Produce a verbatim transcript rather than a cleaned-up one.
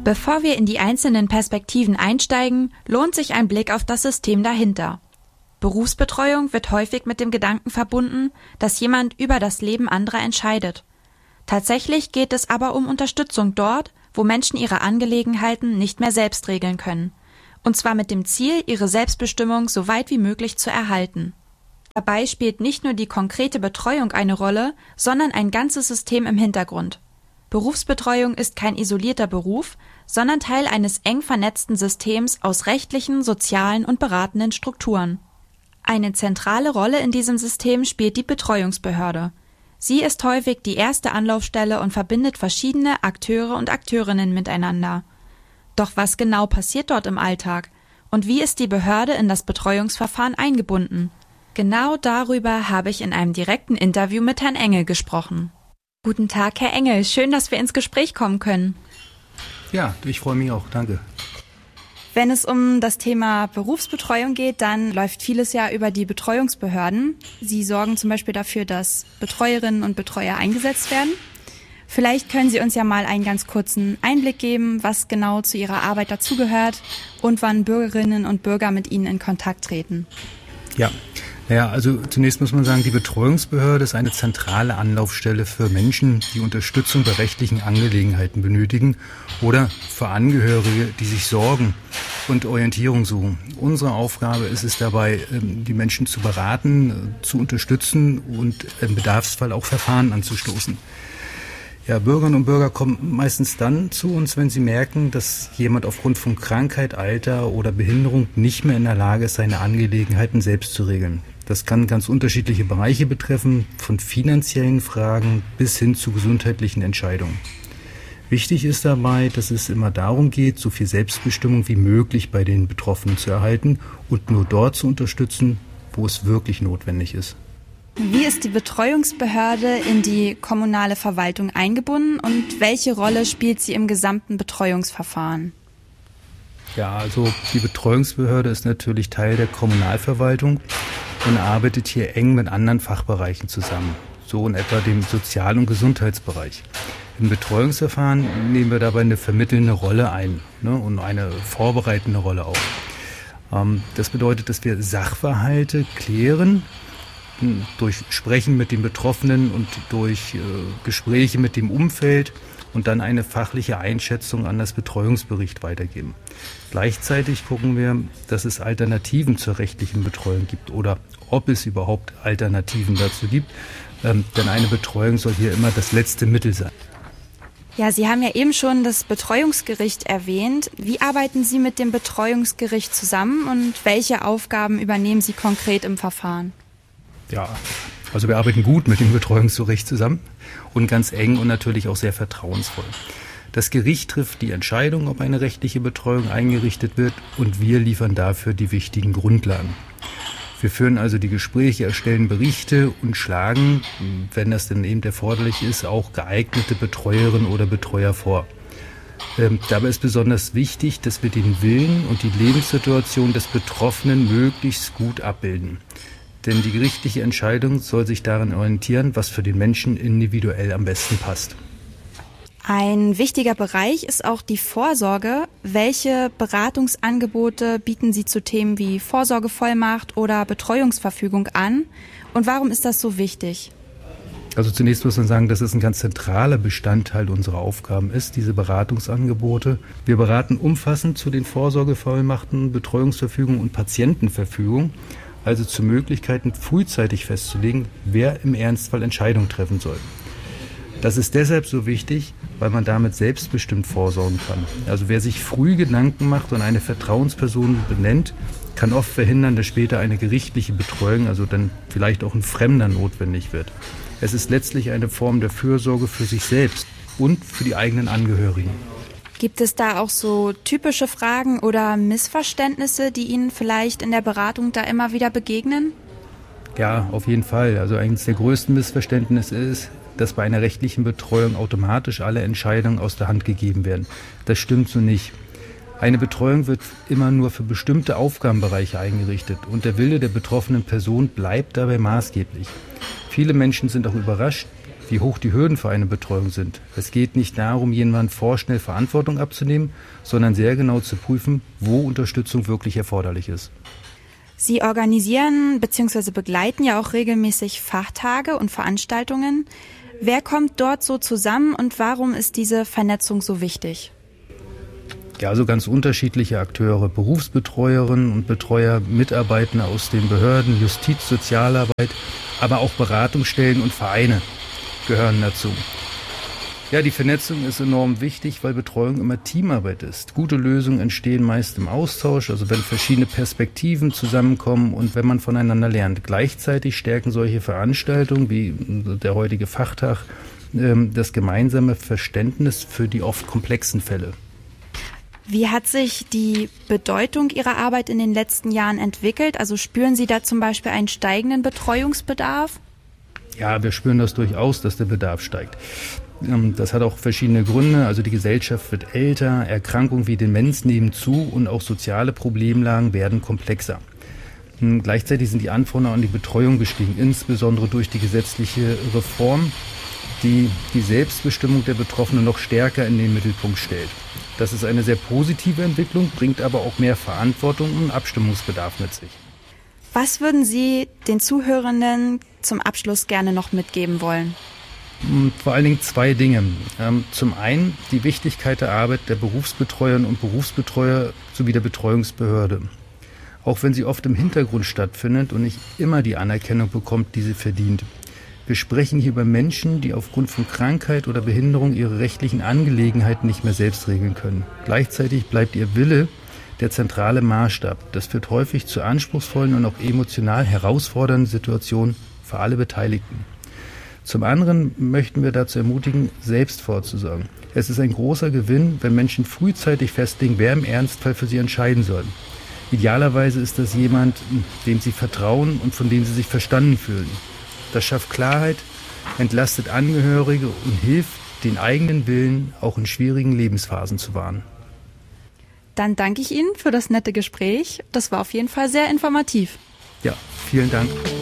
Bevor wir in die einzelnen Perspektiven einsteigen, lohnt sich ein Blick auf das System dahinter. Berufsbetreuung wird häufig mit dem Gedanken verbunden, dass jemand über das Leben anderer entscheidet. Tatsächlich geht es aber um Unterstützung dort, wo Menschen ihre Angelegenheiten nicht mehr selbst regeln können. Und zwar mit dem Ziel, ihre Selbstbestimmung so weit wie möglich zu erhalten. Dabei spielt nicht nur die konkrete Betreuung eine Rolle, sondern ein ganzes System im Hintergrund. Berufsbetreuung ist kein isolierter Beruf, sondern Teil eines eng vernetzten Systems aus rechtlichen, sozialen und beratenden Strukturen. Eine zentrale Rolle in diesem System spielt die Betreuungsbehörde. Sie ist häufig die erste Anlaufstelle und verbindet verschiedene Akteure und Akteurinnen miteinander. Doch was genau passiert dort im Alltag? Und wie ist die Behörde in das Betreuungsverfahren eingebunden? Genau darüber habe ich in einem direkten Interview mit Herrn Engel gesprochen. Guten Tag, Herr Engel. Schön, dass wir ins Gespräch kommen können. Ja, ich freue mich auch. Danke. Wenn es um das Thema Berufsbetreuung geht, dann läuft vieles ja über die Betreuungsbehörden. Sie sorgen zum Beispiel dafür, dass Betreuerinnen und Betreuer eingesetzt werden. Vielleicht können Sie uns ja mal einen ganz kurzen Einblick geben, was genau zu Ihrer Arbeit dazugehört und wann Bürgerinnen und Bürger mit Ihnen in Kontakt treten. Ja. Ja, also zunächst muss man sagen, die Betreuungsbehörde ist eine zentrale Anlaufstelle für Menschen, die Unterstützung bei rechtlichen Angelegenheiten benötigen oder für Angehörige, die sich Sorgen und Orientierung suchen. Unsere Aufgabe ist es dabei, die Menschen zu beraten, zu unterstützen und im Bedarfsfall auch Verfahren anzustoßen. Ja, Bürgerinnen und Bürger kommen meistens dann zu uns, wenn sie merken, dass jemand aufgrund von Krankheit, Alter oder Behinderung nicht mehr in der Lage ist, seine Angelegenheiten selbst zu regeln. Das kann ganz unterschiedliche Bereiche betreffen, von finanziellen Fragen bis hin zu gesundheitlichen Entscheidungen. Wichtig ist dabei, dass es immer darum geht, so viel Selbstbestimmung wie möglich bei den Betroffenen zu erhalten und nur dort zu unterstützen, wo es wirklich notwendig ist. Wie ist die Betreuungsbehörde in die kommunale Verwaltung eingebunden und welche Rolle spielt sie im gesamten Betreuungsverfahren? Ja, also die Betreuungsbehörde ist natürlich Teil der Kommunalverwaltung und arbeitet hier eng mit anderen Fachbereichen zusammen, so in etwa dem Sozial- und Gesundheitsbereich. Im Betreuungsverfahren nehmen wir dabei eine vermittelnde Rolle ein, ne, und eine vorbereitende Rolle auch. Ähm, das bedeutet, dass wir Sachverhalte klären, durch Sprechen mit den Betroffenen und durch äh, Gespräche mit dem Umfeld und dann eine fachliche Einschätzung an das Betreuungsbericht weitergeben. Gleichzeitig gucken wir, dass es Alternativen zur rechtlichen Betreuung gibt oder ob es überhaupt Alternativen dazu gibt, ähm, denn eine Betreuung soll hier immer das letzte Mittel sein. Ja, Sie haben ja eben schon das Betreuungsgericht erwähnt. Wie arbeiten Sie mit dem Betreuungsgericht zusammen und welche Aufgaben übernehmen Sie konkret im Verfahren? Ja, also wir arbeiten gut mit dem Betreuungsgericht zusammen und ganz eng und natürlich auch sehr vertrauensvoll. Das Gericht trifft die Entscheidung, ob eine rechtliche Betreuung eingerichtet wird und wir liefern dafür die wichtigen Grundlagen. Wir führen also die Gespräche, erstellen Berichte und schlagen, wenn das denn eben erforderlich ist, auch geeignete Betreuerinnen oder Betreuer vor. Ähm, dabei ist besonders wichtig, dass wir den Willen und die Lebenssituation des Betroffenen möglichst gut abbilden. Denn die gerichtliche Entscheidung soll sich daran orientieren, was für den Menschen individuell am besten passt. Ein wichtiger Bereich ist auch die Vorsorge. Welche Beratungsangebote bieten Sie zu Themen wie Vorsorgevollmacht oder Betreuungsverfügung an? Und warum ist das so wichtig? Also zunächst muss man sagen, dass es ein ganz zentraler Bestandteil unserer Aufgaben ist, diese Beratungsangebote. Wir beraten umfassend zu den Vorsorgevollmachten, Betreuungsverfügung und Patientenverfügung. Also zu Möglichkeiten, frühzeitig festzulegen, wer im Ernstfall Entscheidungen treffen soll. Das ist deshalb so wichtig, weil man damit selbstbestimmt vorsorgen kann. Also wer sich früh Gedanken macht und eine Vertrauensperson benennt, kann oft verhindern, dass später eine gerichtliche Betreuung, also dann vielleicht auch ein Fremder notwendig wird. Es ist letztlich eine Form der Fürsorge für sich selbst und für die eigenen Angehörigen. Gibt es da auch so typische Fragen oder Missverständnisse, die Ihnen vielleicht in der Beratung da immer wieder begegnen? Ja, auf jeden Fall. Also eines der größten Missverständnisse ist, dass bei einer rechtlichen Betreuung automatisch alle Entscheidungen aus der Hand gegeben werden. Das stimmt so nicht. Eine Betreuung wird immer nur für bestimmte Aufgabenbereiche eingerichtet und der Wille der betroffenen Person bleibt dabei maßgeblich. Viele Menschen sind auch überrascht, wie hoch die Hürden für eine Betreuung sind. Es geht nicht darum, jemandem vorschnell Verantwortung abzunehmen, sondern sehr genau zu prüfen, wo Unterstützung wirklich erforderlich ist. Sie organisieren bzw. begleiten ja auch regelmäßig Fachtage und Veranstaltungen. Wer kommt dort so zusammen und warum ist diese Vernetzung so wichtig? Ja, also ganz unterschiedliche Akteure, Berufsbetreuerinnen und Betreuer, Mitarbeitende aus den Behörden, Justiz, Sozialarbeit, aber auch Beratungsstellen und Vereine gehören dazu. Ja, die Vernetzung ist enorm wichtig, weil Betreuung immer Teamarbeit ist. Gute Lösungen entstehen meist im Austausch, also wenn verschiedene Perspektiven zusammenkommen und wenn man voneinander lernt. Gleichzeitig stärken solche Veranstaltungen wie der heutige Fachtag das gemeinsame Verständnis für die oft komplexen Fälle. Wie hat sich die Bedeutung Ihrer Arbeit in den letzten Jahren entwickelt? Also spüren Sie da zum Beispiel einen steigenden Betreuungsbedarf? Ja, wir spüren das durchaus, dass der Bedarf steigt. Das hat auch verschiedene Gründe. Also die Gesellschaft wird älter, Erkrankungen wie Demenz nehmen zu und auch soziale Problemlagen werden komplexer. Gleichzeitig sind die Anforderungen an die Betreuung gestiegen, insbesondere durch die gesetzliche Reform, die die Selbstbestimmung der Betroffenen noch stärker in den Mittelpunkt stellt. Das ist eine sehr positive Entwicklung, bringt aber auch mehr Verantwortung und Abstimmungsbedarf mit sich. Was würden Sie den Zuhörenden zum Abschluss gerne noch mitgeben wollen? Vor allen Dingen zwei Dinge. Zum einen die Wichtigkeit der Arbeit der Berufsbetreuerinnen und Berufsbetreuer sowie der Betreuungsbehörde. Auch wenn sie oft im Hintergrund stattfindet und nicht immer die Anerkennung bekommt, die sie verdient. Wir sprechen hier über Menschen, die aufgrund von Krankheit oder Behinderung ihre rechtlichen Angelegenheiten nicht mehr selbst regeln können. Gleichzeitig bleibt ihr Wille der zentrale Maßstab. Das führt häufig zu anspruchsvollen und auch emotional herausfordernden Situationen für alle Beteiligten. Zum anderen möchten wir dazu ermutigen, selbst vorzusorgen. Es ist ein großer Gewinn, wenn Menschen frühzeitig festlegen, wer im Ernstfall für sie entscheiden soll. Idealerweise ist das jemand, dem sie vertrauen und von dem sie sich verstanden fühlen. Das schafft Klarheit, entlastet Angehörige und hilft, den eigenen Willen auch in schwierigen Lebensphasen zu wahren. Dann danke ich Ihnen für das nette Gespräch. Das war auf jeden Fall sehr informativ. Ja, vielen Dank.